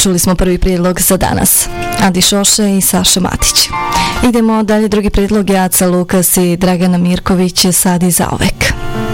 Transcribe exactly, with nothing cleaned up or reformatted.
čuli smo prvi prijedlog za danas. Adi Šoše i Saša Matić. Idemo dalje, drugi prijedlog je Aca Lukas i Dragana Mirković, Sad i zauvek.